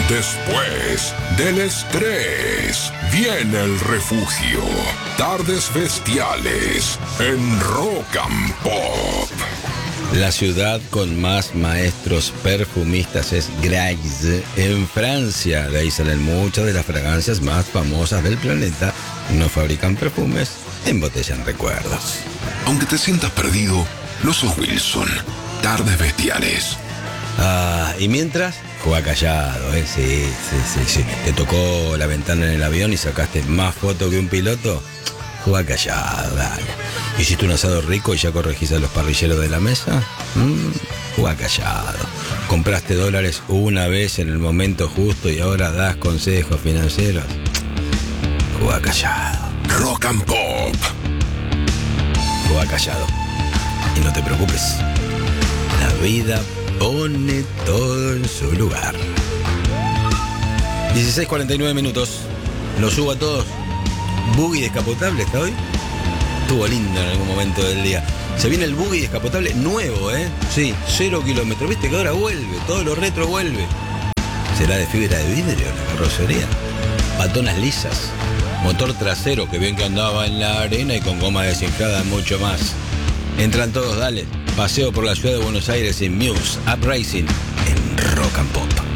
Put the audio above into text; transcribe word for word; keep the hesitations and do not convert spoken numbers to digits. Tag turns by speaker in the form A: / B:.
A: Después del estrés, viene el refugio. Tardes bestiales en Rock and Pop.
B: La ciudad con más maestros perfumistas es Grasse, en Francia. De ahí salen muchas de las fragancias más famosas del planeta. No fabrican perfumes, embotellan recuerdos.
A: Aunque te sientas perdido, no sos Wilson. Tardes bestiales.
B: Ah, y mientras, juega callado, ¿eh? Sí, sí, sí, sí. ¿Te tocó la ventana en el avión y sacaste más fotos que un piloto? Juega callado, dale. ¿Hiciste un asado rico y ya corregís a los parrilleros de la mesa? Mm, juega callado. ¿Compraste dólares una vez en el momento justo y ahora das consejos financieros? Juega callado.
A: Rock and Pop.
B: Juega callado. Y no te preocupes. La vida pone todo en su lugar. dieciséis cuarenta y nueve minutos. Lo subo a todos. Buggy descapotable está hoy. Estuvo lindo en algún momento del día. Se viene el buggy descapotable nuevo, ¿eh? Sí, cero kilómetros. ¿Viste que ahora vuelve? Todo lo retro vuelve. ¿Será de fibra de vidrio la carrocería? Patonas lisas. Motor trasero, que bien que andaba en la arena, y con goma desinflada mucho más. Entran todos, dale. Paseo por la ciudad de Buenos Aires en Muse Up Racing en Rock and Pop.